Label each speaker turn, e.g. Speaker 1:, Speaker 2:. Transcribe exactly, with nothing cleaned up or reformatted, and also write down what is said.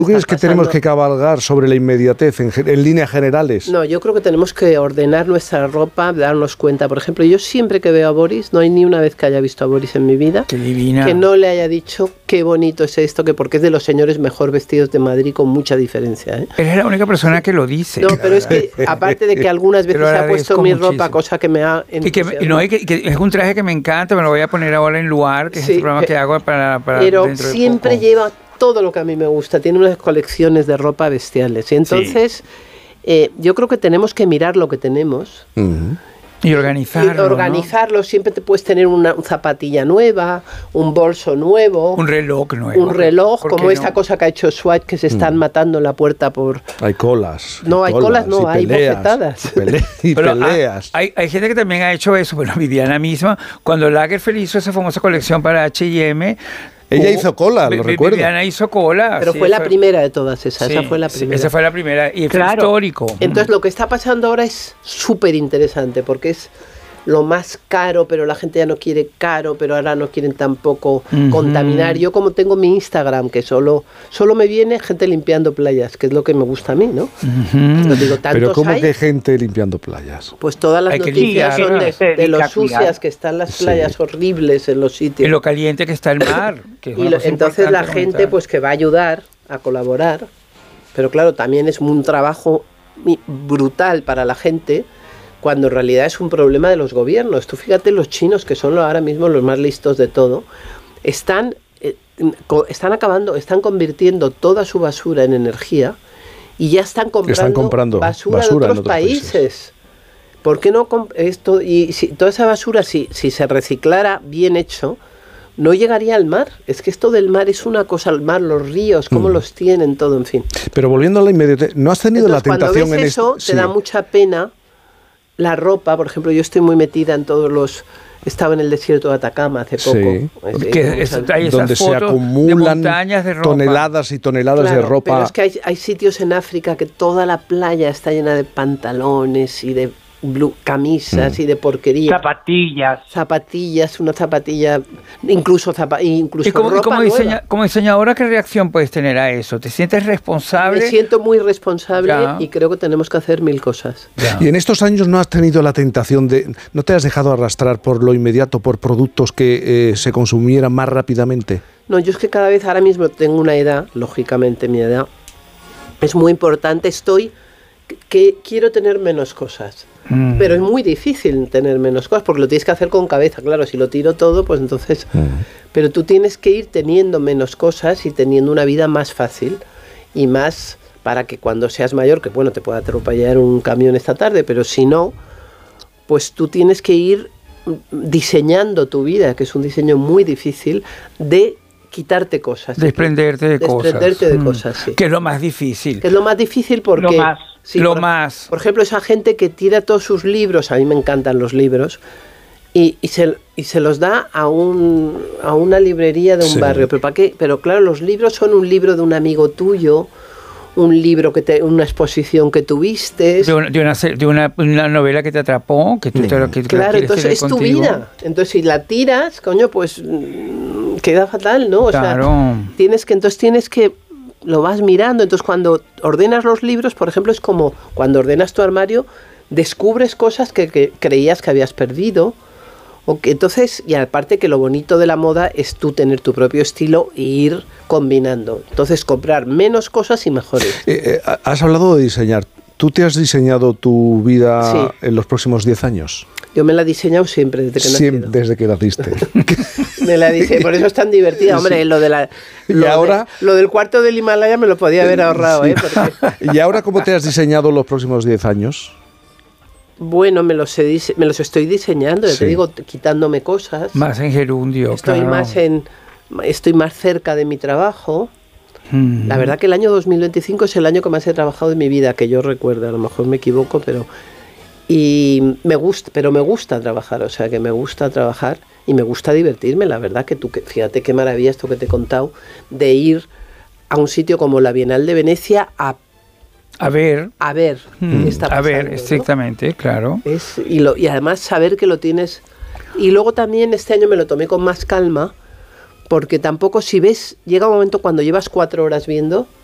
Speaker 1: ¿Tú crees que tenemos que cabalgar sobre la inmediatez en, en líneas generales?
Speaker 2: No, yo creo que tenemos que ordenar nuestra ropa, darnos cuenta. Por ejemplo, yo siempre que veo a Boris, no hay ni una vez que haya visto a Boris en mi vida,
Speaker 3: qué divina,
Speaker 2: que no le haya dicho qué bonito es esto, que porque es de los señores mejor vestidos de Madrid con mucha diferencia, ¿eh?
Speaker 3: Eres la única persona que lo dice.
Speaker 2: No, pero es que aparte de que algunas veces se ha puesto mi muchísimo. ropa, cosa que me ha...
Speaker 3: Y que, no, y que, que es un traje que me encanta, me lo voy a poner ahora en Luar, que sí, es el programa que hago para, para
Speaker 2: pero
Speaker 3: dentro de
Speaker 2: siempre
Speaker 3: poco.
Speaker 2: lleva todo lo que a mí me gusta, tiene unas colecciones de ropa bestiales. Y entonces sí. eh, yo creo que tenemos que mirar lo que tenemos.
Speaker 3: Uh-huh. Y organizarlo.
Speaker 2: Y organizarlo, ¿no? Siempre te puedes tener una zapatilla nueva, un bolso nuevo.
Speaker 3: Un reloj nuevo.
Speaker 2: Un reloj, como
Speaker 3: no?
Speaker 2: esta cosa que ha hecho Swatch, que se están mm. matando en la puerta por...
Speaker 1: Hay colas.
Speaker 2: No, hay colas, colas no, hay
Speaker 1: peleas,
Speaker 2: bofetadas.
Speaker 1: Y, pele y peleas.
Speaker 3: Hay, hay gente que también ha hecho eso, bueno, Viviana misma, cuando Lagerfeld hizo esa famosa colección para H y M...
Speaker 1: Ella uh, hizo cola, lo recuerdo.
Speaker 3: Viviana hizo cola.
Speaker 2: Pero sí, fue la fue... primera de todas esas, sí, esa fue la primera.
Speaker 3: Esa fue la primera y
Speaker 2: claro.
Speaker 3: fue histórico.
Speaker 2: Entonces lo que está pasando ahora es súper interesante porque es lo más caro, pero la gente ya no quiere caro, pero ahora no quieren tampoco uh-huh. contaminar. Yo como tengo mi Instagram, que solo solo me viene gente limpiando playas, que es lo que me gusta a mí, ¿no?
Speaker 3: Uh-huh.
Speaker 2: Lo digo,
Speaker 1: pero ¿cómo
Speaker 2: hay?
Speaker 1: que gente limpiando playas?
Speaker 2: Pues todas las
Speaker 3: hay
Speaker 2: noticias son de, de lo sucias que están las playas sí. horribles en los sitios.
Speaker 3: Y lo caliente que está el mar. Que es
Speaker 2: y lo, entonces la gente comentar. pues que va a ayudar a colaborar, pero claro, también es un trabajo brutal para la gente, cuando en realidad es un problema de los gobiernos. Tú fíjate, los chinos, que son ahora mismo los más listos de todo, están, eh, están acabando, están convirtiendo toda su basura en energía y ya están comprando,
Speaker 1: están comprando
Speaker 2: basura,
Speaker 1: basura
Speaker 2: de otros, otros países. países. ¿Por qué no esto? Y si, toda esa basura, si, si se reciclara bien hecho, no llegaría al mar. Es que esto del mar es una cosa, el mar, los ríos, cómo mm. los tienen, todo, en fin.
Speaker 1: Pero volviendo a la inmediatez, ¿no has tenido Entonces, la tentación
Speaker 2: cuando ves
Speaker 1: en
Speaker 2: eso,
Speaker 1: esto?
Speaker 2: te
Speaker 1: sí.
Speaker 2: da mucha pena. La ropa, por ejemplo, yo estoy muy metida en todos los... Estaba en el desierto de Atacama hace poco.
Speaker 1: Sí.
Speaker 3: Que es, hay
Speaker 1: donde se acumulan
Speaker 3: de de
Speaker 1: toneladas y toneladas
Speaker 2: claro,
Speaker 1: de ropa.
Speaker 2: Pero es que hay, hay sitios en África que toda la playa está llena de pantalones y de blue, camisas mm. y de porquería.
Speaker 4: Zapatillas.
Speaker 2: Zapatillas, una zapatilla, incluso, zapa, incluso
Speaker 3: ¿Y cómo,
Speaker 2: ropa
Speaker 3: y como,
Speaker 2: nueva.
Speaker 3: diseña, como diseñadora, qué reacción puedes tener a eso? ¿Te sientes responsable?
Speaker 2: Me siento muy responsable
Speaker 3: ya.
Speaker 2: y creo que tenemos que hacer mil cosas.
Speaker 1: Ya. Y en estos años no has tenido la tentación de... ¿No te has dejado arrastrar por lo inmediato, por productos que eh, se consumieran más rápidamente?
Speaker 2: No, yo es que cada vez ahora mismo tengo una edad, lógicamente mi edad, es muy importante, estoy... que quiero tener menos cosas. Mm. Pero es muy difícil tener menos cosas, porque lo tienes que hacer con cabeza, claro, si lo tiro todo, pues entonces... Mm. Pero tú tienes que ir teniendo menos cosas y teniendo una vida más fácil y más para que cuando seas mayor, que bueno, te pueda atropellar un camión esta tarde, pero si no, pues tú tienes que ir diseñando tu vida, que es un diseño muy difícil, de quitarte cosas.
Speaker 3: Desprenderte de cosas.
Speaker 2: Desprenderte de cosas, sí.
Speaker 3: Que es lo más difícil.
Speaker 2: Que es lo más difícil porque...
Speaker 4: Lo más.
Speaker 2: Sí,
Speaker 3: lo
Speaker 2: por,
Speaker 3: más.
Speaker 2: Por ejemplo, esa gente que tira todos sus libros, a mí me encantan los libros, y, y, se, y se los da a, un, a una librería de un sí. barrio. ¿Pero para qué? Pero claro, los libros son un libro de un amigo tuyo, un libro que te, una exposición que tuviste.
Speaker 3: De, una, de, una, de una, una novela que te atrapó, que tú sí. te lo que
Speaker 2: Claro, entonces es contigo. Tu vida. Entonces si la tiras, coño, pues queda fatal, ¿no? O
Speaker 3: claro.
Speaker 2: sea, tienes que, entonces tienes que lo vas mirando, entonces cuando ordenas los libros, por ejemplo, es como cuando ordenas tu armario, descubres cosas que, que creías que habías perdido, o que entonces, y aparte que lo bonito de la moda es tú tener tu propio estilo e ir combinando, entonces comprar menos cosas y mejores.
Speaker 1: Eh, eh, has hablado de diseñar, ¿tú te has diseñado tu vida sí. en los próximos diez años?
Speaker 2: Yo me la he diseñado siempre, desde que nací.
Speaker 1: Siempre, desde que naciste.
Speaker 2: Me la diseñé, por eso es tan divertida, hombre, sí. lo de la... Lo
Speaker 1: y ahora...
Speaker 2: De, lo del cuarto del Himalaya me lo podía haber ahorrado, sí. ¿eh? Porque...
Speaker 1: ¿Y ahora cómo te has diseñado los próximos diez años?
Speaker 2: Bueno, me los, he, me los estoy diseñando, ya sí. te digo, quitándome cosas.
Speaker 3: Más en gerundio,
Speaker 2: Estoy
Speaker 3: claro.
Speaker 2: más en... Estoy más cerca de mi trabajo.
Speaker 3: Mm.
Speaker 2: La verdad que el año dos mil veinticinco es el año que más he trabajado de mi vida, que yo recuerdo, a lo mejor me equivoco, pero... Y me gusta, pero me gusta trabajar, o sea, que me gusta trabajar y me gusta divertirme, la verdad que tú, que, fíjate qué maravilla esto que te he contado, de ir a un sitio como la Bienal de Venecia a...
Speaker 3: A ver.
Speaker 2: A ver
Speaker 3: mm,
Speaker 2: qué está pasando,
Speaker 3: a ver, estrictamente,
Speaker 2: ¿no?
Speaker 3: claro.
Speaker 2: Es, y, lo, y además saber que lo tienes... Y luego también este año me lo tomé con más calma, porque tampoco si ves, llega un momento cuando llevas cuatro horas viendo...